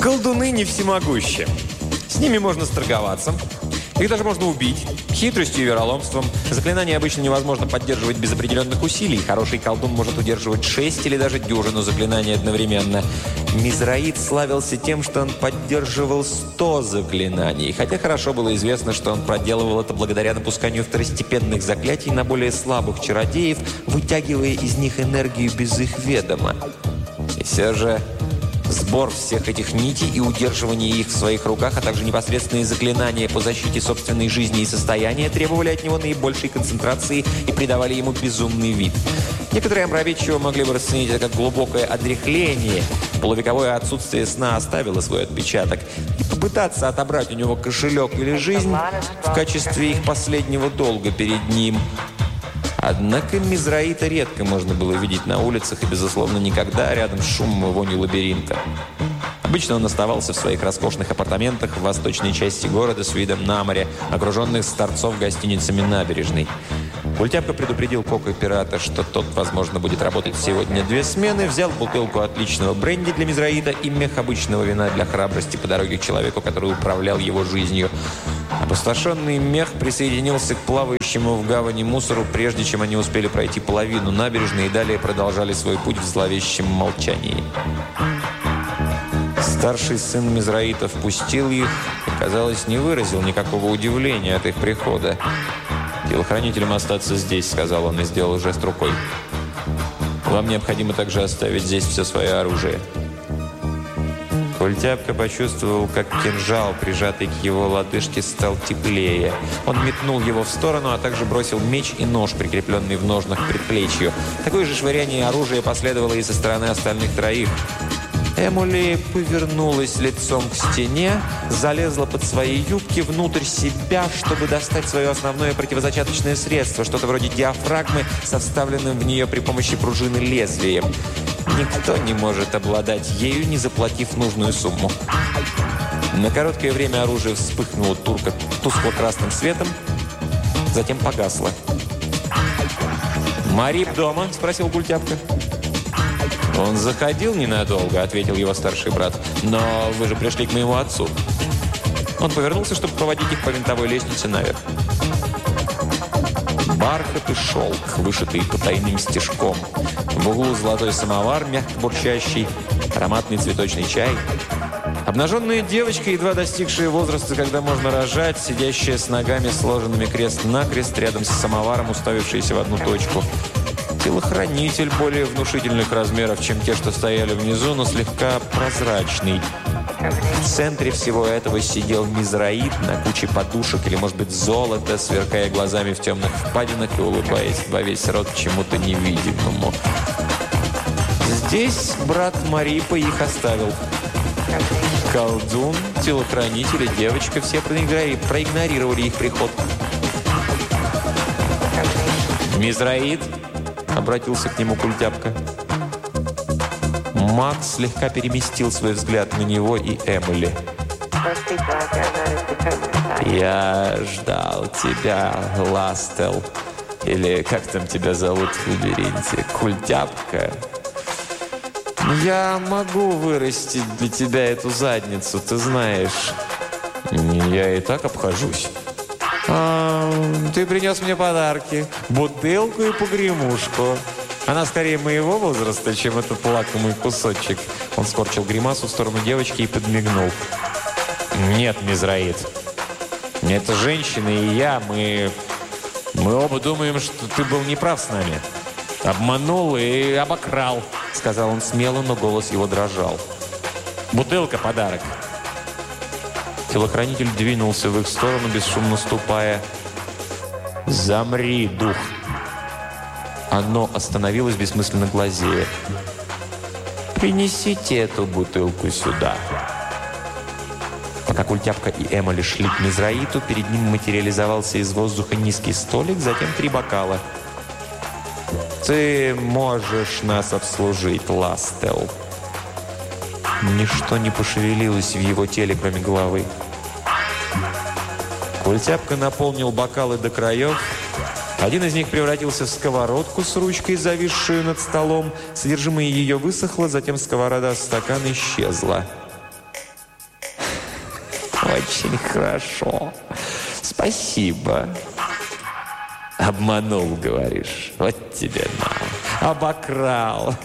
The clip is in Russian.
Колдуны не всемогущи. С ними можно сторговаться. Их даже можно убить. Хитростью и вероломством. Заклинание обычно невозможно поддерживать без определенных усилий. Хороший колдун может удерживать 6 или даже дюжину заклинаний одновременно. Мизраид славился тем, что он поддерживал 100 заклинаний. Хотя хорошо было известно, что он проделывал это благодаря напусканию второстепенных заклятий на более слабых чародеев, вытягивая из них энергию без их ведома. И все же сбор всех этих нитей и удерживание их в своих руках, а также непосредственные заклинания по защите собственной жизни и состояния требовали от него наибольшей концентрации и придавали ему безумный вид. Некоторые омраведчиво могли бы расценить это как глубокое одряхление. Полувековое отсутствие сна оставило свой отпечаток. И попытаться отобрать у него кошелек или жизнь в качестве их последнего долга перед ним. Однако Мизраита редко можно было видеть на улицах и, безусловно, никогда рядом с шумом и вонью лабиринта. Обычно он оставался в своих роскошных апартаментах в восточной части города с видом на море, окруженных с торцов гостиницами набережной. Культяпка предупредил Кока-пирата, что тот, возможно, будет работать сегодня 2 смены, взял бутылку отличного бренди для Мизраита и мех обычного вина для храбрости по дороге к человеку, который управлял его жизнью. Опустошенный мех присоединился к плавающему в гавани мусору, прежде чем они успели пройти половину набережной и далее продолжали свой путь в зловещем молчании. Старший сын Мизраита впустил их и, казалось, не выразил никакого удивления от их прихода. «Телохранителям остаться здесь», — сказал он и сделал жест рукой. «Вам необходимо также оставить здесь все свое оружие». Культяпка почувствовал, как кинжал, прижатый к его лодыжке, стал теплее. Он метнул его в сторону, а также бросил меч и нож, прикрепленный в ножнах к предплечью. Такое же швыряние оружия последовало и со стороны остальных троих. Эмули повернулась лицом к стене, залезла под свои юбки внутрь себя, чтобы достать свое основное противозачаточное средство, что-то вроде диафрагмы со вставленным в нее при помощи пружины лезвием. Никто не может обладать ею, не заплатив нужную сумму. На короткое время оружие вспыхнуло тускло-красным светом, затем погасло. «Марип дома?» – спросил Культяпка. «Он заходил ненадолго», — ответил его старший брат. «Но вы же пришли к моему отцу». Он повернулся, чтобы проводить их по винтовой лестнице наверх. Бархат и шелк, вышитый потайным стежком. В углу золотой самовар, мягко бурчащий, ароматный цветочный чай. Обнаженная девочка, едва достигшая возраста, когда можно рожать, сидящая с ногами, сложенными крест-накрест, рядом с самоваром, уставившаяся в одну точку. Телохранитель более внушительных размеров, чем те, что стояли внизу, но слегка прозрачный. В центре всего этого сидел Мизраид на куче подушек или, может быть, золота, сверкая глазами в темных впадинах и улыбаясь во весь рот чему-то невидимому. Здесь брат Марипа их оставил. Колдун, телохранитель и девочка все проигнорировали их приход. «Мизраид!» — обратился к нему Культяпка. Макс слегка переместил свой взгляд на него и Эмили. «Я ждал тебя, Ластел. Или как там тебя зовут в лабиринте? Культяпка? Я могу вырастить для тебя эту задницу, ты знаешь. Я и так обхожусь. Ты принес мне подарки. Бутылку и погремушку. Она скорее моего возраста, чем этот лакомый кусочек». Он скорчил гримасу в сторону девочки и подмигнул. «Нет, Мизраид. Это женщина и я. Мы оба думаем, что ты был неправ с нами. Обманул и обокрал», — сказал он смело, но голос его дрожал. «Бутылка — подарок». Телохранитель двинулся в их сторону, бесшумно ступая. «Замри, дух!» Оно остановилось, бессмысленно глазея. «Принесите эту бутылку сюда». Пока Культяпка и Эмили шли к Мизраиту, перед ним материализовался из воздуха низкий столик, затем 3 бокала. «Ты можешь нас обслужить, Ластел». Ничто не пошевелилось в его теле, кроме головы. Культяпка наполнил бокалы до краев. Один из них превратился в сковородку с ручкой, зависшую над столом. Содержимое ее высохло, затем сковорода в стакан исчезла. Очень хорошо. Спасибо. Обманул, говоришь. Вот тебе на. Обокрал.